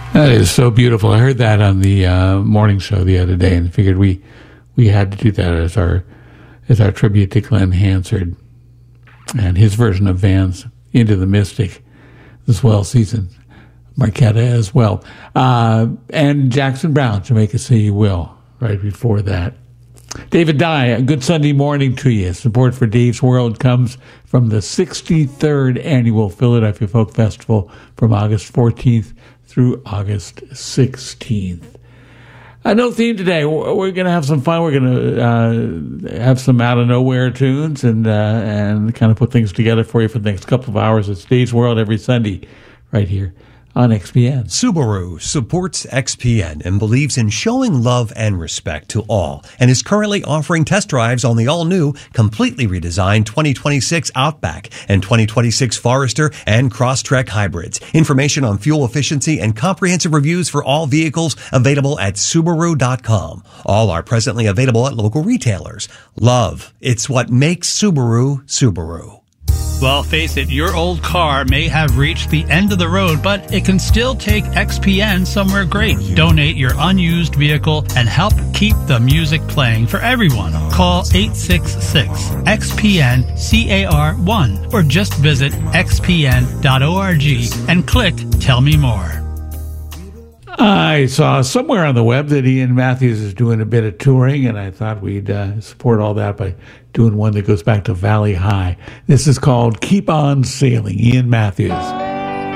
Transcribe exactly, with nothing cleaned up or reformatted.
That is so beautiful. I heard that on the uh, morning show the other day, and figured we we had to do that as our as our tribute to Glenn Hansard and his version of Van's "Into the Mystic" as well, season Marquetta as well, uh, and Jackson Browne, "Jamaica Say You Will" right before that. David Dye, a good Sunday morning to you. Support for Dave's World comes from the sixty-third Annual Philadelphia Folk Festival from August fourteenth through August sixteenth. Uh, no theme today. We're going to have some fun. We're going to uh, have some out-of-nowhere tunes and uh, and kind of put things together for you for the next couple of hours. It's Dave's World every Sunday right here on X P N. Subaru supports X P N and believes in showing love and respect to all, and is currently offering test drives on the all-new, completely redesigned twenty twenty-six Outback and twenty twenty-six Forester and Crosstrek hybrids. Information on fuel efficiency and comprehensive reviews for all vehicles available at Subaru dot com. All are presently available at local retailers. Love, it's what makes Subaru, Subaru. Well, face it, your old car may have reached the end of the road, but it can still take X P N somewhere great. Donate your unused vehicle and help keep the music playing for everyone. Call eight six six X P N C A R one or just visit x p n dot org and click Tell Me More. I saw somewhere on the web that Ian Matthews is doing a bit of touring, and I thought we'd uh, support all that by doing one that goes back to Valley High. This is called Keep On Sailing, Ian Matthews.